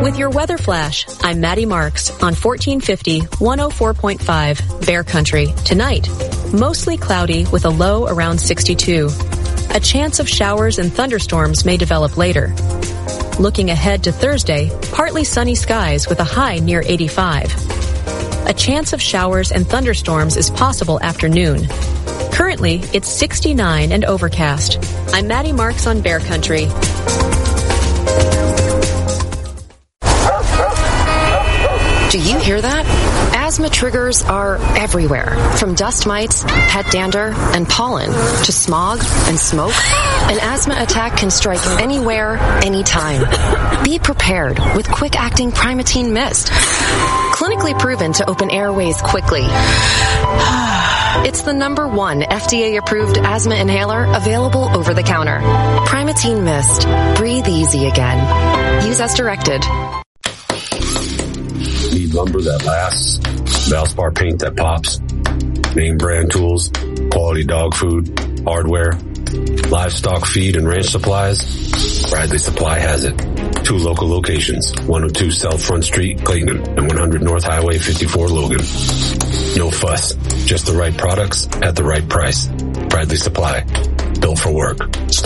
With your weather flash, I'm Maddie Marks on 1450 104.5 Bear Country. Tonight, mostly cloudy with a low around 62. A chance of showers and thunderstorms may develop later. Looking ahead to Thursday, partly sunny skies with a high near 85. A chance of showers and thunderstorms is possible after noon. Currently, it's 69 and overcast. I'm Maddie Marks on Bear Country. Do you hear that? Asthma triggers are everywhere, from dust mites, pet dander, and pollen, to smog and smoke. An asthma attack can strike anywhere, anytime. Be prepared with quick-acting Primatene Mist. Clinically proven to open airways quickly. It's the #1 FDA-approved asthma inhaler available over the counter. Primatene Mist. Breathe easy again. Use as directed. Need lumber that lasts, Valspar paint that pops, name brand tools, quality dog food, hardware, livestock feed and ranch supplies. Bradley Supply has it. 2 local locations, 102 South Front Street, Clayton, and 100 North Highway 54, Logan. No fuss, just the right products at the right price. Bradley Supply, built for work.